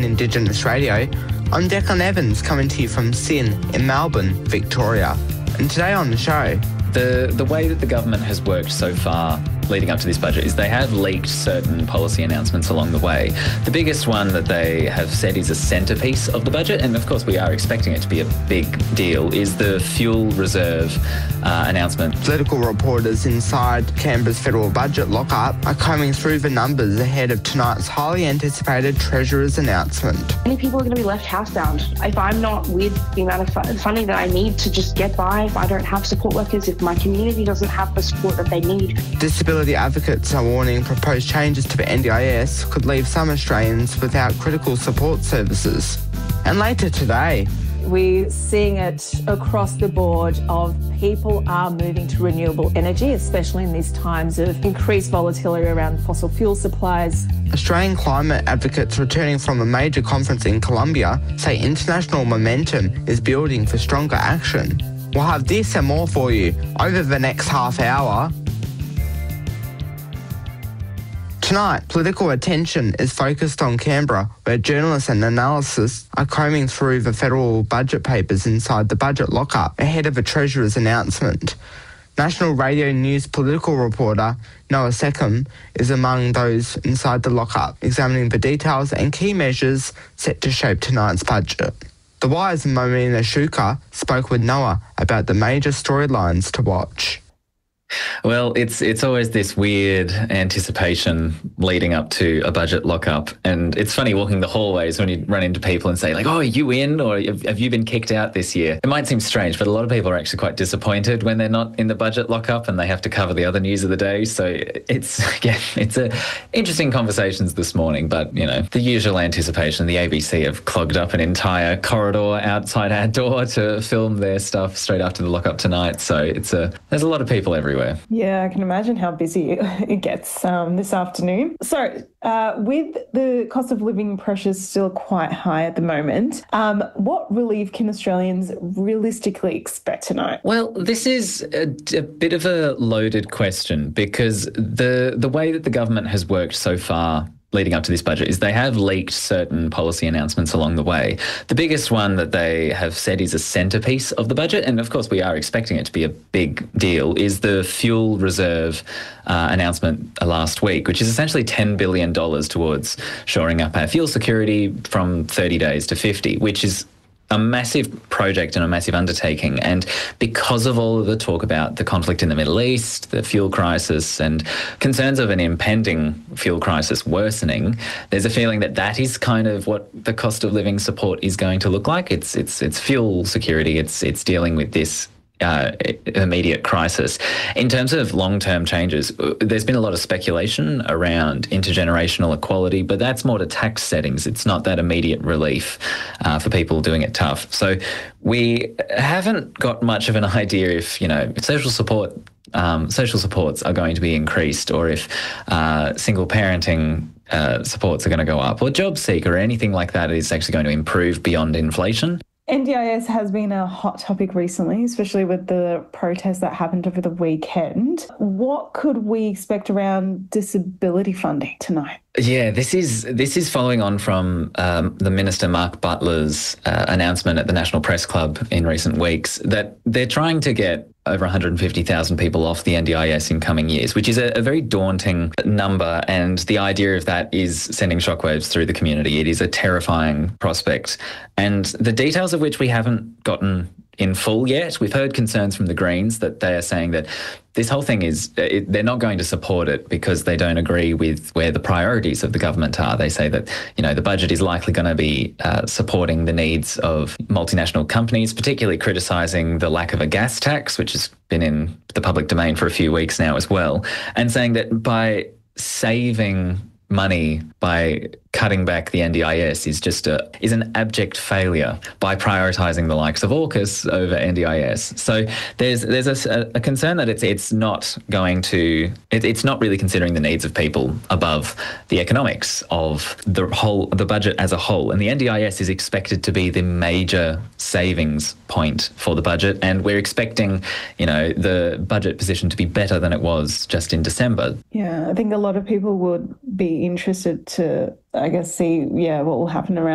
Indigenous Radio. I'm Declan Evans, coming to you from SYN in Melbourne, Victoria. And today on the show, The way that the government has worked so far leading up to this budget is they have leaked certain policy announcements along the way. The biggest one that they have said is a centrepiece of the budget, and of course we are expecting it to be a big deal, is the fuel reserve announcement. Political reporters inside Canberra's federal budget lockup are combing through the numbers ahead of tonight's highly anticipated Treasurer's announcement. Many people are going to be left housebound. If I'm not with the amount of funding that I need to just get by, if I don't have support workers, if my community doesn't have the support that they need. Disability advocates are warning proposed changes to the NDIS could leave some Australians without critical support services. And later today, we're seeing it across the board of people are moving to renewable energy, especially in these times of increased volatility around fossil fuel supplies. Australian climate advocates returning from a major conference in Colombia say international momentum is building for stronger action. We'll have this and more for you over the next half hour. Tonight, political attention is focused on Canberra, where journalists and analysts are combing through the federal budget papers inside the budget lockup ahead of a Treasurer's announcement. National Radio News political reporter Noah Seckham is among those inside the lockup, examining the details and key measures set to shape tonight's budget. The Wire's Momina Shuka spoke with Noah about the major storylines to watch. Well, it's always this weird anticipation leading up to a budget lockup. And it's funny walking the hallways when you run into people and say, like, oh, are you in? Or have you been kicked out this year? It might seem strange, but a lot of people are actually quite disappointed when they're not in the budget lockup and they have to cover the other news of the day. So it's interesting conversations this morning. But, you know, the usual anticipation. The ABC have clogged up an entire corridor outside our door to film their stuff straight after the lockup tonight. So there's a lot of people everywhere. Yeah, I can imagine how busy it gets this afternoon. So with the cost of living pressures still quite high at the moment, what relief can Australians realistically expect tonight? Well, this is a bit of a loaded question because the way that the government has worked so far leading up to this budget is they have leaked certain policy announcements along the way. The biggest one that they have said is a centrepiece of the budget, and of course we are expecting it to be a big deal, is the fuel reserve announcement last week, which is essentially $10 billion towards shoring up our fuel security from 30 days to 50, which is a massive project and a massive undertaking. And because of all of the talk about the conflict in the Middle East, the fuel crisis and concerns of an impending fuel crisis worsening, there's a feeling that that is kind of what the cost of living support is going to look like. It's fuel security. It's dealing with this immediate crisis. In terms of long-term changes, there's been a lot of speculation around intergenerational equality, but that's more to tax settings. It's not that immediate relief for people doing it tough. So we haven't got much of an idea if social supports are going to be increased, or if single parenting supports are going to go up, or job seeker or anything like that is actually going to improve beyond inflation. NDIS has been a hot topic recently, especially with the protests that happened over the weekend. What could we expect around disability funding tonight? Yeah, this is following on from the Minister Mark Butler's announcement at the National Press Club in recent weeks that they're trying to get over 150,000 people off the NDIS in coming years, which is a very daunting number. And the idea of that is sending shockwaves through the community. It is a terrifying prospect. And the details of which we haven't gotten in full yet. We've heard concerns from the Greens that they are saying that this whole thing they're not going to support it because they don't agree with where the priorities of the government are. They say that, the budget is likely going to be supporting the needs of multinational companies, particularly criticising the lack of a gas tax, which has been in the public domain for a few weeks now as well, and saying that by saving money by cutting back the NDIS is an abject failure by prioritising the likes of AUKUS over NDIS. So there's a concern that it's not really considering the needs of people above the economics of the budget as a whole. And the NDIS is expected to be the major savings point for the budget, and we're expecting, the budget position to be better than it was just in December. Yeah, I think a lot of people would be interested to, see, what will happen around